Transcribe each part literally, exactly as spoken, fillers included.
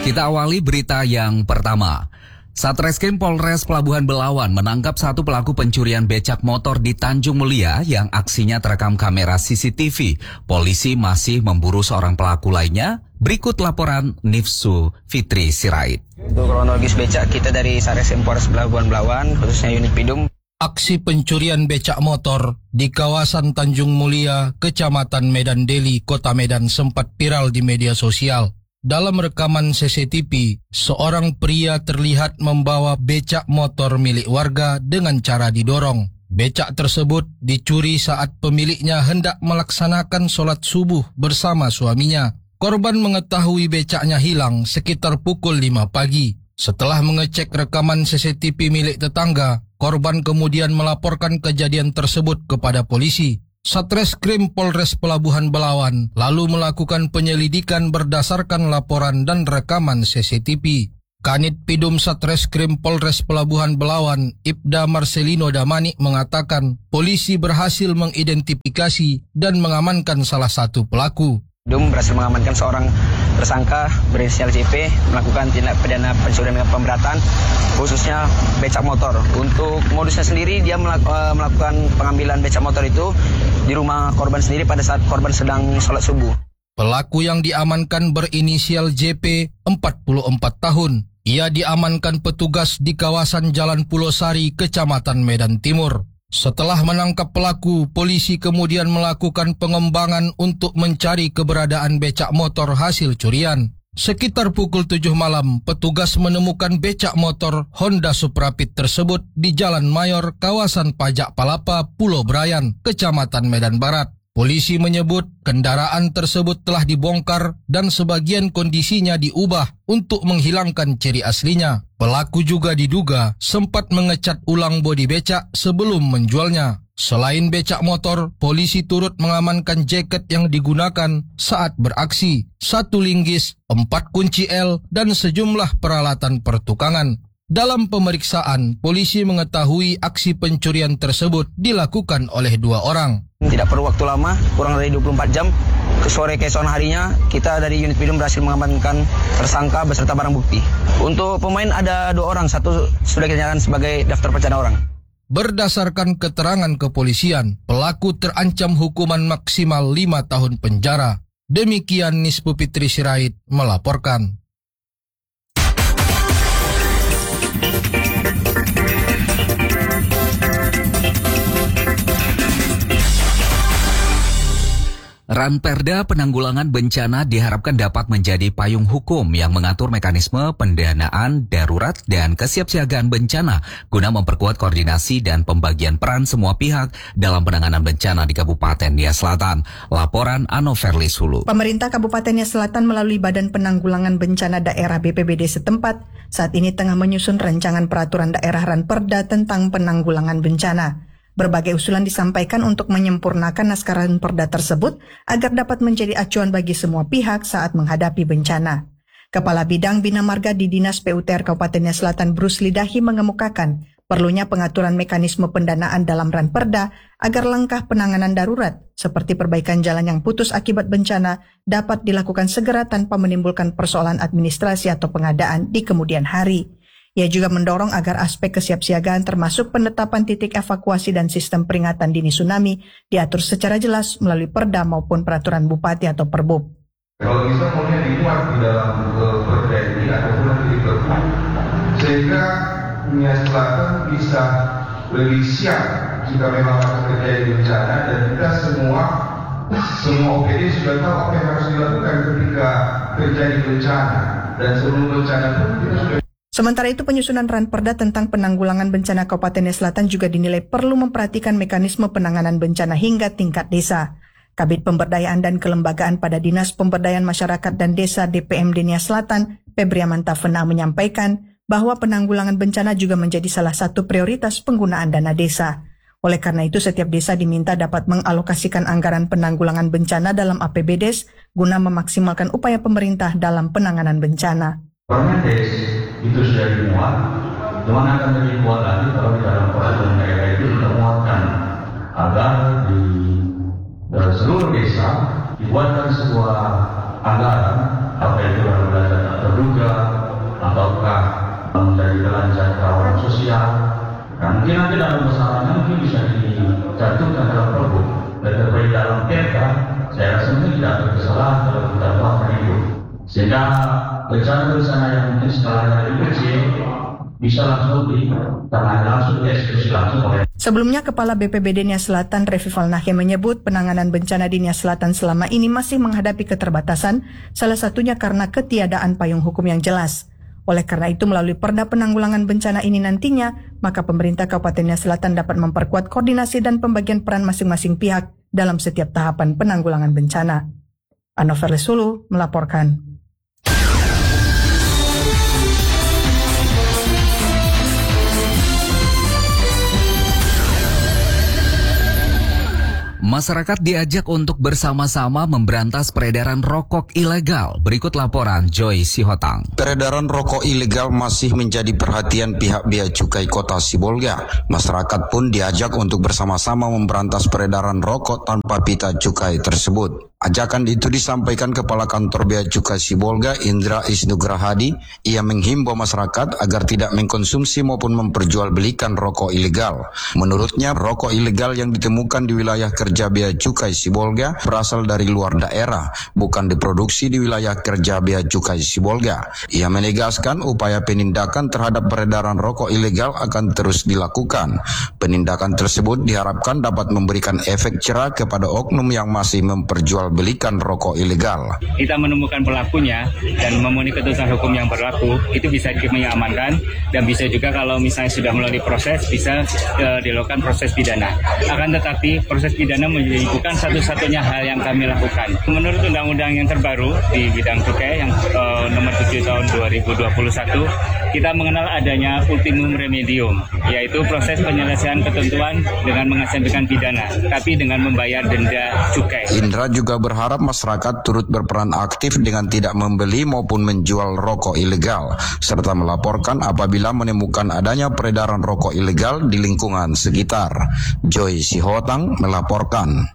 Kita awali berita yang pertama. Satreskrim Polres Pelabuhan Belawan menangkap satu pelaku pencurian becak motor di Tanjung Mulia yang aksinya terekam kamera C C T V. Polisi masih memburu seorang pelaku lainnya. Berikut laporan Nifsu Fitri Sirait. Untuk kronologis becak, kita dari Satreskrim Polres Pelabuhan Belawan, khususnya unit Pidum. Aksi pencurian becak motor di kawasan Tanjung Mulia, Kecamatan Medan Deli, Kota Medan sempat viral di media sosial. Dalam rekaman C C T V, seorang pria terlihat membawa becak motor milik warga dengan cara didorong. Becak tersebut dicuri saat pemiliknya hendak melaksanakan sholat subuh bersama suaminya. Korban mengetahui becaknya hilang sekitar pukul lima pagi. Setelah mengecek rekaman C C T V milik tetangga, korban kemudian melaporkan kejadian tersebut kepada polisi. Satreskrim Polres Pelabuhan Belawan lalu melakukan penyelidikan berdasarkan laporan dan rekaman C C T V. Kanit Pidum Satreskrim Polres Pelabuhan Belawan, Ibda Marcelino Damani mengatakan polisi berhasil mengidentifikasi dan mengamankan salah satu pelaku. Pidum berhasil mengamankan seorang tersangka berinisial J P melakukan tindak pidana pencurian dengan pemberatan, khususnya becak motor. Untuk modusnya sendiri, dia melakukan pengambilan becak motor itu di rumah korban sendiri pada saat korban sedang sholat subuh. Pelaku yang diamankan berinisial J P, empat puluh empat tahun. Ia diamankan petugas di kawasan Jalan Pulau Sari, Kecamatan Medan Timur. Setelah menangkap pelaku, polisi kemudian melakukan pengembangan untuk mencari keberadaan becak motor hasil curian. Sekitar pukul tujuh malam, petugas menemukan becak motor Honda Suprapit tersebut di Jalan Mayor, kawasan Pajak Palapa, Pulau Brayan, Kecamatan Medan Barat. Polisi menyebut kendaraan tersebut telah dibongkar dan sebagian kondisinya diubah untuk menghilangkan ciri aslinya. Pelaku juga diduga sempat mengecat ulang bodi becak sebelum menjualnya. Selain becak motor, polisi turut mengamankan jaket yang digunakan saat beraksi, satu linggis, empat kunci L, dan sejumlah peralatan pertukangan. Dalam pemeriksaan, polisi mengetahui aksi pencurian tersebut dilakukan oleh dua orang. Tidak perlu waktu lama, kurang dari dua puluh empat jam, ke sore keesokan harinya, kita dari unit Pidum berhasil mengamankan tersangka beserta barang bukti. Untuk pemain ada dua orang, satu sudah kita nyatakan sebagai daftar pencarian orang. Berdasarkan keterangan kepolisian, pelaku terancam hukuman maksimal lima tahun penjara. Demikian Nifsu Fitri Sirait melaporkan. Ranperda Penanggulangan Bencana diharapkan dapat menjadi payung hukum yang mengatur mekanisme pendanaan darurat dan kesiapsiagaan bencana guna memperkuat koordinasi dan pembagian peran semua pihak dalam penanganan bencana di Kabupaten Nia Selatan. Laporan Ano Ferlis Hulu. Pemerintah Kabupaten Nia Selatan melalui Badan Penanggulangan Bencana Daerah B P B D setempat saat ini tengah menyusun rancangan peraturan daerah Ranperda tentang penanggulangan bencana. Berbagai usulan disampaikan untuk menyempurnakan naskah Ranperda tersebut agar dapat menjadi acuan bagi semua pihak saat menghadapi bencana. Kepala Bidang Bina Marga di Dinas P U T R Kabupaten Nia Selatan Bruce Lidahi mengemukakan perlunya pengaturan mekanisme pendanaan dalam Ranperda agar langkah penanganan darurat seperti perbaikan jalan yang putus akibat bencana dapat dilakukan segera tanpa menimbulkan persoalan administrasi atau pengadaan di kemudian hari. Ia juga mendorong agar aspek kesiapsiagaan termasuk penetapan titik evakuasi dan sistem peringatan dini tsunami diatur secara jelas melalui perda maupun peraturan bupati atau perbub. Kalau bisa maunya dimuat di dalam uh, perda ini ataupun nanti di perbub, sehingga Nia Selatan bisa lebih siap jika memang akan terjadi bencana dan kita semua semua O P D sudah tahu apa yang harus dilakukan ketika terjadi bencana dan sebelum bencana pun kita sudah. Sementara itu, penyusunan Ranperda tentang penanggulangan bencana Kabupaten Nia Selatan juga dinilai perlu memperhatikan mekanisme penanganan bencana hingga tingkat desa. Kabid Pemberdayaan dan Kelembagaan pada Dinas Pemberdayaan Masyarakat dan Desa D P M D Nia Selatan, Febri Amantafena menyampaikan bahwa penanggulangan bencana juga menjadi salah satu prioritas penggunaan dana desa. Oleh karena itu, setiap desa diminta dapat mengalokasikan anggaran penanggulangan bencana dalam A P B D E S guna memaksimalkan upaya pemerintah dalam penanganan bencana. Permendes itu sudah dimuat, cuman akan lebih kuat lagi kalau di dalam peraturan daerah itu kita muatkan agar di dalam seluruh desa dibuatkan sebuah anggaran, apa itu anggaran tak terduga, menjadi belanja kawasan sosial. Nah, mungkin nanti dalam masalahnya mungkin bisa dijatuhkan dalam pergub, lebih baik dalam perda. Saya rasa mungkin tidak ada kesalahan kalau kita buatkan itu, sehingga bencana-bencana yang mungkin skalanya lebih kecil bisa langsung ditangani langsung dieksekusi langsung oleh. Sebelumnya, Kepala B P B D Nias Selatan Revival Nahya menyebut penanganan bencana di Nias Selatan selama ini masih menghadapi keterbatasan, salah satunya karena ketiadaan payung hukum yang jelas. Oleh karena itu, melalui Perda Penanggulangan Bencana ini nantinya, maka pemerintah Kabupaten Nias Selatan dapat memperkuat koordinasi dan pembagian peran masing-masing pihak dalam setiap tahapan penanggulangan bencana. Anover Lesulu melaporkan. Masyarakat diajak untuk bersama-sama memberantas peredaran rokok ilegal. Berikut laporan Joy Sihotang. Peredaran rokok ilegal masih menjadi perhatian pihak Bea Cukai Kota Sibolga. Masyarakat pun diajak untuk bersama-sama memberantas peredaran rokok tanpa pita cukai tersebut. Ajakan itu disampaikan Kepala Kantor Bea Cukai Sibolga, Indra Isnugrahadi. Ia menghimbau masyarakat agar tidak mengkonsumsi maupun memperjualbelikan rokok ilegal. Menurutnya, rokok ilegal yang ditemukan di wilayah kerja Bea Cukai Sibolga berasal dari luar daerah, bukan diproduksi di wilayah kerja Bea Cukai Sibolga. Ia menegaskan upaya penindakan terhadap peredaran rokok ilegal akan terus dilakukan. Penindakan tersebut diharapkan dapat memberikan efek cerah kepada oknum yang masih memperjualbelikan belikan rokok ilegal. Kita menemukan pelakunya dan memenuhi ketentuan hukum yang berlaku, itu bisa kami amankan, dan bisa juga kalau misalnya sudah melalui proses bisa uh, dilakukan proses pidana. Akan tetapi proses pidana menjadi bukan satu-satunya hal yang kami lakukan. Menurut undang-undang yang terbaru di bidang cukai yang uh, nomor tujuh tahun dua ribu dua puluh satu, kita mengenal adanya ultimum remedium, yaitu proses penyelesaian ketentuan dengan mengesampingkan pidana, tapi dengan membayar denda cukai. Indra juga berharap masyarakat turut berperan aktif dengan tidak membeli maupun menjual rokok ilegal, serta melaporkan apabila menemukan adanya peredaran rokok ilegal di lingkungan sekitar. Joy Sihotang melaporkan.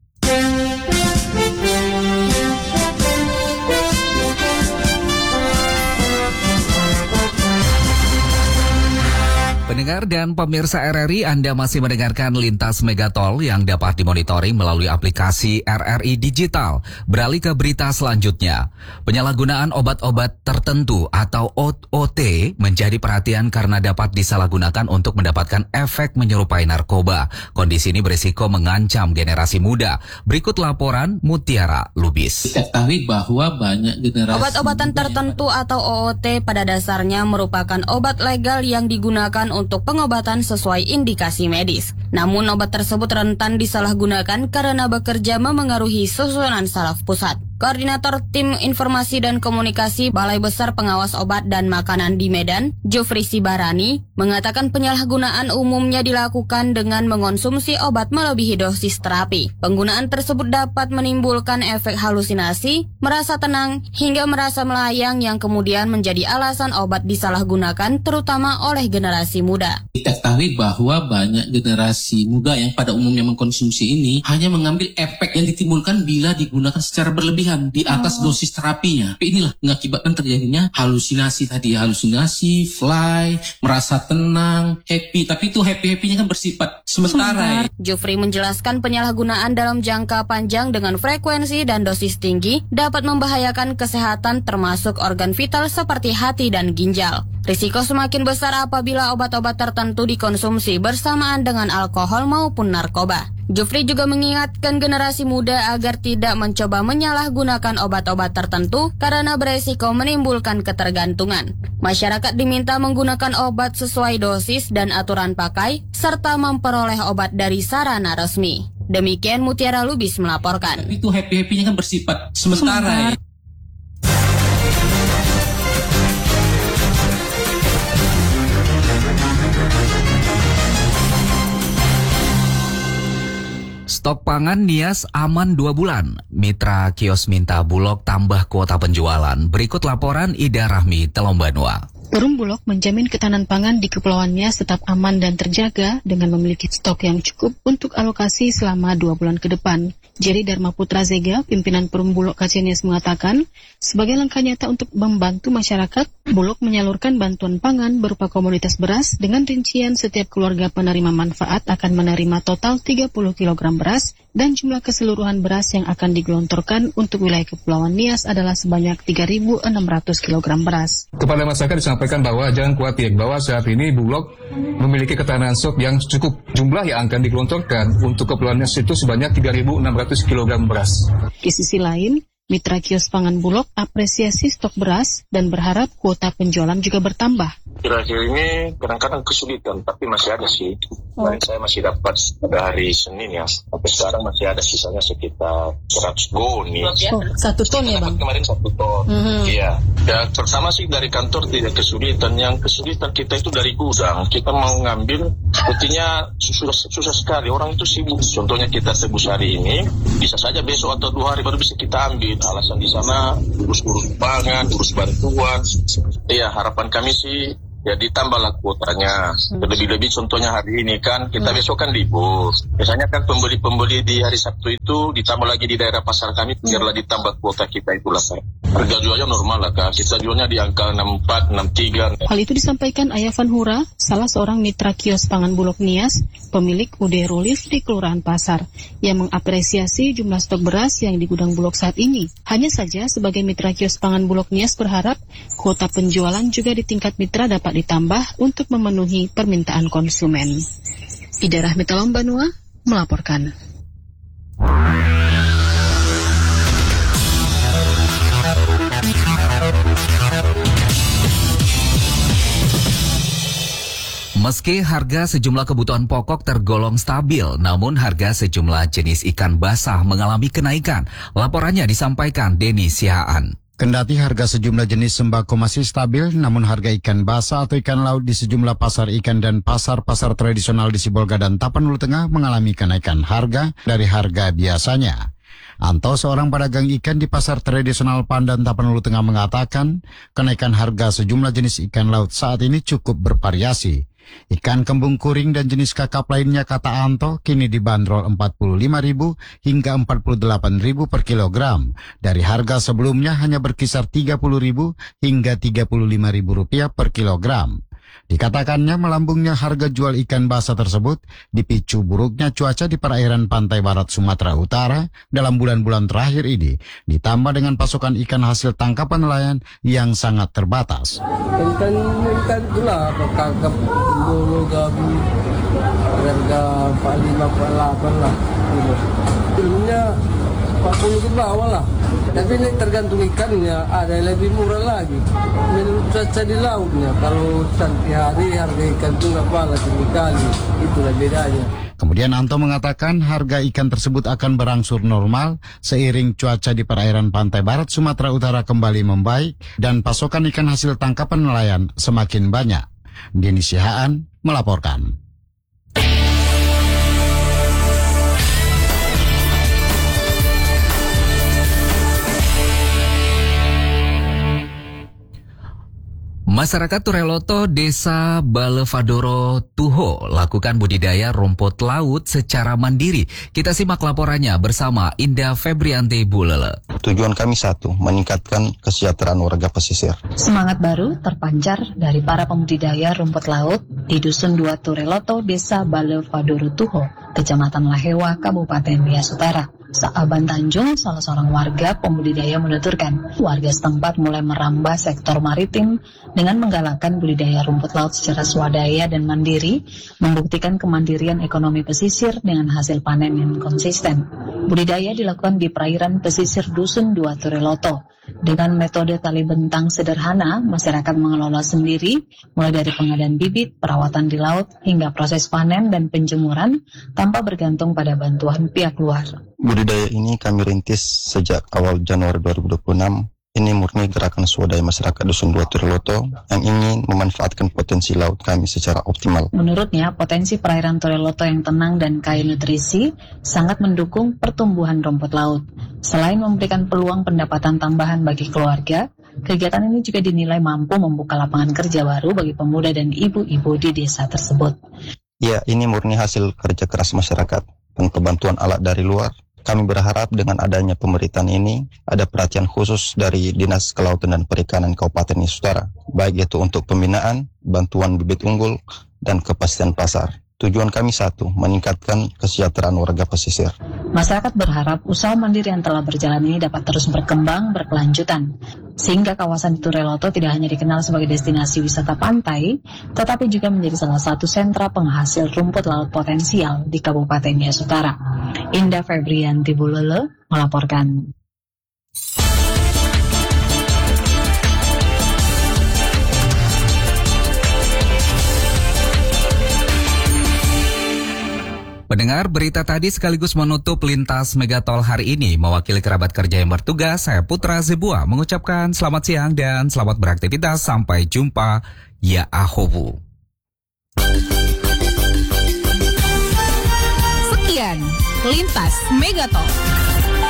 Pendengar dan pemirsa R R I, Anda masih mendengarkan Lintas Megatol yang dapat dimonitoring melalui aplikasi R R I Digital. Beralih ke berita selanjutnya. Penyalahgunaan obat-obat tertentu atau O T menjadi perhatian karena dapat disalahgunakan untuk mendapatkan efek menyerupai narkoba. Kondisi ini berisiko mengancam generasi muda. Berikut laporan Mutiara Lubis. Diketahui bahwa banyak generasi obat-obatan tertentu atau O O T pada dasarnya merupakan obat legal yang digunakan untuk untuk pengobatan sesuai indikasi medis. Namun obat tersebut rentan disalahgunakan karena bekerja memengaruhi susunan saraf pusat. Koordinator Tim Informasi dan Komunikasi Balai Besar Pengawas Obat dan Makanan di Medan, Jofri Sibarani, mengatakan penyalahgunaan umumnya dilakukan dengan mengonsumsi obat melebihi dosis terapi. Penggunaan tersebut dapat menimbulkan efek halusinasi, merasa tenang, hingga merasa melayang yang kemudian menjadi alasan obat disalahgunakan terutama oleh generasi muda. Diketahui bahwa banyak generasi muda yang pada umumnya mengkonsumsi ini hanya mengambil efek yang ditimbulkan bila digunakan secara berlebihan di atas oh. dosis terapinya. Tapi inilah mengakibatkan terjadinya halusinasi tadi, halusinasi, fly, merasa tenang, happy. Tapi itu happy-happynya kan bersifat sementara. Sebentar. Jofri menjelaskan penyalahgunaan dalam jangka panjang dengan frekuensi dan dosis tinggi dapat membahayakan kesehatan termasuk organ vital seperti hati dan ginjal. Risiko semakin besar apabila obat-obat tertentu dikonsumsi bersamaan dengan alkohol maupun narkoba. Jofri juga mengingatkan generasi muda agar tidak mencoba menyalahgunakan obat-obat tertentu karena beresiko menimbulkan ketergantungan. Masyarakat diminta menggunakan obat sesuai dosis dan aturan pakai, serta memperoleh obat dari sarana resmi. Demikian Mutiara Lubis melaporkan. Itu happy-happynya kan bersifat sementara. sementara. Stok pangan Nias aman dua bulan. Mitra kios minta Bulog tambah kuota penjualan. Berikut laporan Ida Rahmi Telombanua. Perum Bulog menjamin ketahanan pangan di Kepulauan Nias tetap aman dan terjaga dengan memiliki stok yang cukup untuk alokasi selama dua bulan ke depan. Jerry Dharma Putra Zega, pimpinan Perum Bulog Aceh Nias mengatakan, sebagai langkah nyata untuk membantu masyarakat, Bulog menyalurkan bantuan pangan berupa komoditas beras dengan rincian setiap keluarga penerima manfaat akan menerima total tiga puluh kilogram beras dan jumlah keseluruhan beras yang akan digelontorkan untuk wilayah Kepulauan Nias adalah sebanyak tiga ribu enam ratus kilogram beras. Kepada masyarakat disampaikan bahwa jangan khawatir bahwa saat ini Bulog memiliki ketahanan stok yang cukup. Jumlah yang akan digelontorkan untuk Kepulauan Nias itu sebanyak tiga ribu enam ratus kilogram beras. Di sisi lain, mitra kios pangan Bulog apresiasi stok beras dan berharap kuota penjualan juga bertambah. Kira-kira ini kadang-kadang kesulitan, tapi masih ada sih. Kemarin saya masih dapat pada hari Senin ya, sampai sekarang masih ada sisanya sekitar seratus bon nih. Oh, satu ton ya Bang? Kemarin satu ton, mm-hmm. Iya. Dan pertama sih dari kantor tidak kesulitan, yang kesulitan kita itu dari gudang. Kita mau ngambil, sepertinya susah, susah sekali, orang itu sibuk. Contohnya kita tebus hari ini, bisa saja besok atau dua hari baru bisa kita ambil. Alasan di sana urus-urus pangan, urus bantuan. Iya, harapan kami sih ya ditambahlah kuotanya. Lebih-lebih contohnya hari ini kan kita besok kan libur. Biasanya kan pembeli-pembeli di hari Sabtu itu ditambah lagi di daerah pasar kami biarlah ditambah kuota kita itulah. Harga jualnya normal lah Kak. Kita jualnya di angka enam puluh empat, enam puluh tiga. Hal itu disampaikan Ayafan Hura, salah seorang mitra kios pangan Bulog Nias, pemilik U D Rolif di Kelurahan Pasar, yang mengapresiasi jumlah stok beras yang di gudang Bulog saat ini. Hanya saja sebagai mitra kios pangan Bulog Nias berharap kuota penjualan juga di tingkat mitra dapat ditambah untuk memenuhi permintaan konsumen. Ida Rahmita Lombanua melaporkan. Meski harga sejumlah kebutuhan pokok tergolong stabil, namun harga sejumlah jenis ikan basah mengalami kenaikan. Laporannya disampaikan Denny Sihaan. Kendati harga sejumlah jenis sembako masih stabil, namun harga ikan basah atau ikan laut di sejumlah pasar ikan dan pasar-pasar tradisional di Sibolga dan Tapanuli Tengah mengalami kenaikan harga dari harga biasanya. Anto, seorang pedagang ikan di pasar tradisional Pandan Tapanuli Tengah mengatakan, kenaikan harga sejumlah jenis ikan laut saat ini cukup bervariasi. Ikan kembung kuring dan jenis kakap lainnya, kata Anto, kini dibanderol empat puluh lima ribu hingga empat puluh delapan ribu per kilogram. Dari harga sebelumnya hanya berkisar tiga puluh ribu hingga tiga puluh lima ribu rupiah per kilogram. Dikatakannya melambungnya harga jual ikan basah tersebut dipicu buruknya cuaca di perairan pantai barat Sumatera Utara dalam bulan-bulan terakhir ini, ditambah dengan pasokan ikan hasil tangkapan nelayan yang sangat terbatas. Ikan ikan itulah kakap bulu gabi harga empat puluh lima empat puluh delapan lah. Filmnya empat puluh ke bawah lah. Tapi ini tergantung ikannya, ada yang lebih murah lagi. Menurut cuaca di lautnya, kalau santai hari harga ikan itu nggak balas sekali, itulah bedanya. Kemudian Anto mengatakan harga ikan tersebut akan berangsur normal seiring cuaca di perairan pantai barat Sumatera Utara kembali membaik dan pasokan ikan hasil tangkapan nelayan semakin banyak. Denny Sihaan melaporkan. Masyarakat Tureloto, Desa Balevadoro Tuho lakukan budidaya rumput laut secara mandiri. Kita simak laporannya bersama Indah Febrianti Bulele. Tujuan kami satu, meningkatkan kesejahteraan warga pesisir. Semangat baru terpancar dari para pembudidaya rumput laut di Dusun dua Tureloto, Desa Balevadoro Tuho, Kecamatan Lahewa, Kabupaten Nias Utara. Saaban Tanjung, salah seorang warga pembudidaya menuturkan, warga setempat mulai merambah sektor maritim dengan menggalakkan budidaya rumput laut secara swadaya dan mandiri, membuktikan kemandirian ekonomi pesisir dengan hasil panen yang konsisten. Budidaya dilakukan di perairan pesisir Dusun dua Tureloto. Dengan metode tali bentang sederhana, masyarakat mengelola sendiri, mulai dari pengadaan bibit, perawatan di laut, hingga proses panen dan penjemuran, tanpa bergantung pada bantuan pihak luar. Budidaya ini kami rintis sejak awal Januari dua ribu dua puluh enam. Ini murni gerakan swadaya masyarakat Dusun dua Tureloto yang ingin memanfaatkan potensi laut kami secara optimal. Menurutnya, potensi perairan Tureloto yang tenang dan kaya nutrisi sangat mendukung pertumbuhan rumput laut. Selain memberikan peluang pendapatan tambahan bagi keluarga, Kegiatan ini juga dinilai mampu membuka lapangan kerja baru bagi pemuda dan ibu-ibu di desa tersebut. Ya, ini murni hasil kerja keras masyarakat dan kebantuan alat dari luar. Kami berharap dengan adanya pemberitaan ini ada perhatian khusus dari Dinas Kelautan dan Perikanan Kabupaten Nias Utara, baik itu untuk pembinaan, bantuan bibit unggul, dan kepastian pasar. Tujuan kami satu, meningkatkan kesejahteraan warga pesisir. Masyarakat berharap usaha mandiri yang telah berjalan ini dapat terus berkembang berkelanjutan, sehingga kawasan Tureloto tidak hanya dikenal sebagai destinasi wisata pantai, tetapi juga menjadi salah satu sentra penghasil rumput laut potensial di Kabupaten Nias Utara. Indah Febrianti Bulele melaporkan. Pendengar, berita tadi sekaligus menutup lintas Megatol hari ini. Mewakili kerabat kerja yang bertugas, saya Putra Zebua mengucapkan selamat siang dan selamat beraktivitas. Sampai jumpa. Ya ahobu. Sekian lintas Megatol.